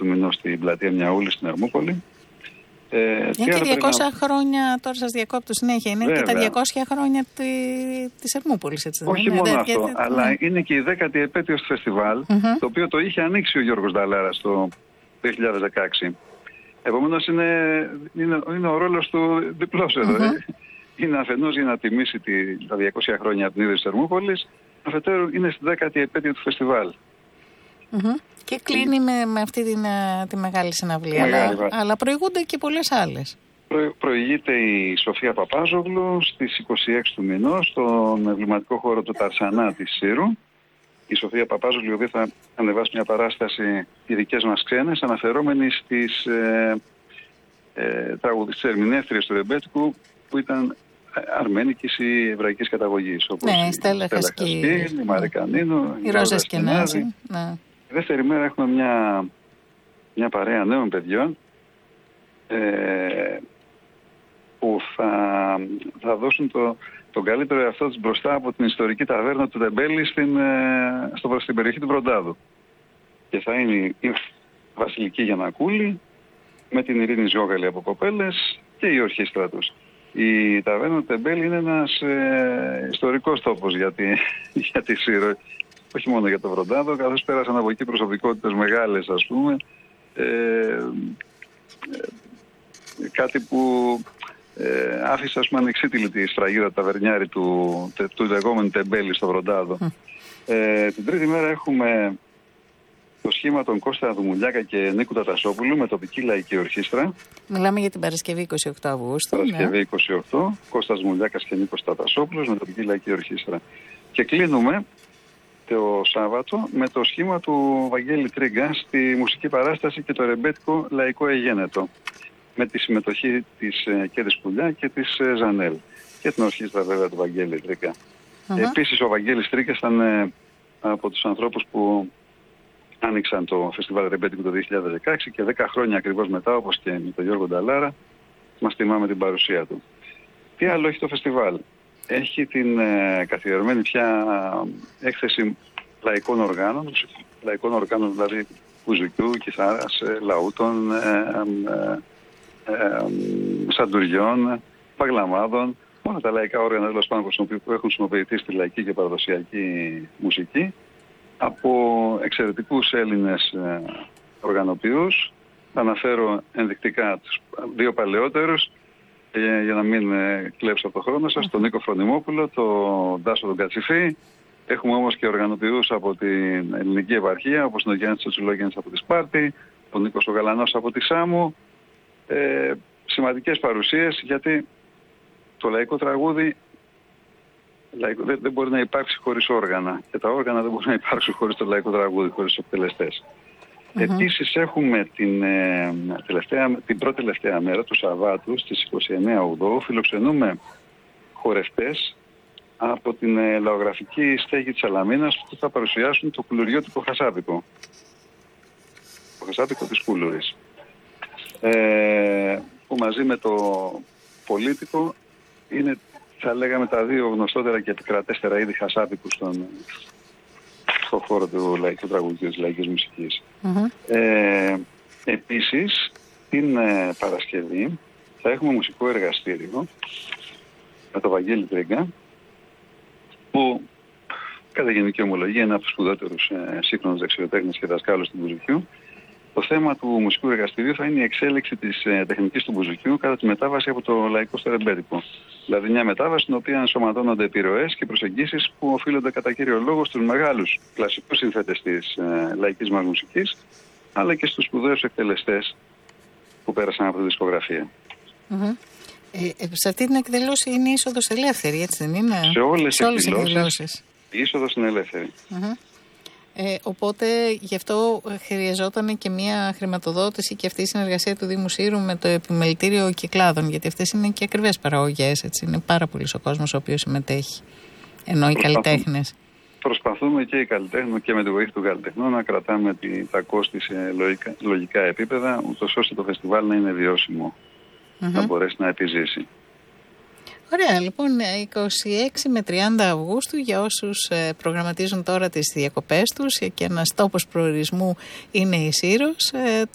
μηνός στην πλατεία Μιαούλη στην Ερμούπολη. Είναι και 200 χρόνια, τώρα σας διακόπτω συνέχεια, είναι βέβαια. Και τα 200 χρόνια της Ερμούπολης, έτσι δεν όχι είναι? μόνο αυτό, αλλά είναι και η 10η επέτειος του φεστιβάλ, το οποίο το είχε ανοίξει ο Γιώργος Νταλάρας το 2016. Επομένως είναι ο ρόλος του διπλός εδώ. Είναι αφενός για να τιμήσει τα 200 χρόνια από την ίδρυση της Ερμούπολης, αφετέρου είναι στη 10η επέτειο του φεστιβάλ. Και κλείνει με αυτή τη μεγάλη συναυλία, αλλά προηγούνται και πολλές άλλες. Προηγείται η Σοφία Παπάζογλου στις 26 του μηνός στον εμβληματικό χώρο του Ταρσανά της Σύρου. Η Σοφία Παπάζογλου, η οποία θα ανεβάσει μια παράσταση οι δικές μας ξένες, αναφερόμενη στις τραγουδιστές ερμηνεύτριες του ρεμπέτικου που ήταν αρμένικης ή εβραϊκής καταγωγής. Όπως η Στέλλα Χασκή, η Μαρίκα Νίνου, η Ρόζα Σκενάζη. Τη δεύτερη μέρα έχουμε μια παρέα νέων παιδιών που θα δώσουν τον καλύτερο εαυτό τους μπροστά από την ιστορική ταβέρνα του Τεμπέλη στην περιοχή του Βροντάδου. Και θα είναι η Βασιλική Γιαννακούλη με την Ειρήνη Ζιόγαλη από κοπέλες και η ορχήστρα τους. Η ταβέρνα του Τεμπέλη είναι ένας ιστορικός τόπος για τη Σύρο. Όχι μόνο για το Βροντάδο, καθώς πέρασαν από εκεί προσωπικότητες μεγάλες, ας πούμε. Κάτι που άφησε, ας πούμε, ανεξίτηλη τη σφραγίδα ταβερνιάρη του λεγόμενου Τεμπέλη στο Βροντάδο. Την τρίτη μέρα έχουμε το σχήμα των Κώστα Δουμουλιάκα και Νίκου Τατασόπουλου με τοπική λαϊκή ορχήστρα. Μιλάμε για την Παρασκευή 28 Αυγούστου. Παρασκευή 28, Κώστας Δουμουλιάκας και Νίκος Τατασόπουλος με τοπική λαϊκή ορχήστρα. Και κλείνουμε το Σάββατο με το σχήμα του Βαγγέλη Τρίγκα στη μουσική παράσταση και το ρεμπέτικο Λαϊκό Εγένετο, με τη συμμετοχή της Κέρδης Πουλιά και της Ζανέλ και την ορχήστρα βέβαια του Βαγγέλη Τρίγκα. Επίσης ο Βαγγέλης Τρίγκας ήταν από τους ανθρώπους που άνοιξαν το φεστιβάλ ρεμπέτικο το 2016 και 10 χρόνια ακριβώς μετά, όπως και με τον Γιώργο Νταλάρα, μας τιμάμε την παρουσία του. Τι άλλο έχει το φεστιβάλ? Έχει την καθιερωμένη πια έκθεση λαϊκών οργάνων δηλαδή μπουζουκιού, κιθάρας, λαούτων, σαντουριών, παγλαμάδων, όλα τα λαϊκά όργανα που έχουν χρησιμοποιηθεί στη λαϊκή και παραδοσιακή μουσική από εξαιρετικούς Έλληνες οργανοποιούς. Θα αναφέρω ενδεικτικά τους δύο παλαιότερους, για να μην κλέψω από το χρόνο σας, τον Νίκο Φρονιμόπουλο, τον Τάσο τον Κατσιφή. Έχουμε όμως και οργανοποιούς από την ελληνική επαρχία, όπως είναι ο Γιάννης Τσοτσουλόγιανης από τη Σπάρτη, τον Νίκος ο Γαλανός από τη Σάμου. Σημαντικές παρουσίες, γιατί το λαϊκό τραγούδι δεν μπορεί να υπάρξει χωρίς όργανα και τα όργανα δεν μπορούν να υπάρξουν χωρίς το λαϊκό τραγούδι, χωρίς τους εκτελεστές. Επίσης έχουμε την πρώτη τελευταία μέρα του Σαββάτου στις 29 Οκτώβρου φιλοξενούμε χορευτές από την λαογραφική στέγη της Αλαμίνας που θα παρουσιάσουν το κουλουριώτικο χασάπικο. Το χασάπικο της Κούλουρης. Που μαζί με το πολίτικο είναι, θα λέγαμε, τα δύο γνωστότερα και επικρατέστερα είδη χασάπικου στον χώρο του λαϊκού τραγουδιού, της λαϊκής μουσικής. Επίσης, την Παρασκευή θα έχουμε μουσικό εργαστήριο με το Βαγγέλη Τρίγκα, που κατά γενική ομολογία είναι από τους σπουδότερους σύγχρονους δεξιοτέχνες και δασκάλους του μπουζουκιού. Το θέμα του μουσικού εργαστηρίου θα είναι η εξέλιξη της τεχνικής του μπουζουκιού κατά τη μετάβαση από το λαϊκό στο ρεμπέτικο. Δηλαδή μια μετάβαση στην οποία ενσωματώνονται επιρροές και προσεγγίσεις που οφείλονται κατά κύριο λόγο στους μεγάλους κλασικούς συνθέτες της λαϊκής μας μουσικής, αλλά και στους σπουδαίους εκτελεστές που πέρασαν από τη δισκογραφία. Σε αυτή την εκδήλωση είναι η είσοδος ελεύθερη, έτσι δεν είναι? Σε όλες τις εκδηλώσεις η είσοδος είναι ελεύθερη. Οπότε γι' αυτό χρειαζόταν και μια χρηματοδότηση και αυτή η συνεργασία του Δήμου Σύρου με το Επιμελητήριο Κυκλάδων, γιατί αυτές είναι και ακριβές παραγωγές, έτσι. Είναι πάρα πολύς ο κόσμος ο οποίος συμμετέχει, ενώ οι καλλιτέχνες. Προσπαθούμε και οι καλλιτέχνες και με τη βοήθεια του καλλιτεχνών να κρατάμε τα κόστη σε λογικά επίπεδα, ούτως ώστε το φεστιβάλ να είναι βιώσιμο, να μπορέσει να επιζήσει. Ωραία, λοιπόν, 26 με 30 Αυγούστου για όσους προγραμματίζουν τώρα τις διακοπές τους και ένας τόπος προορισμού είναι η Σύρος,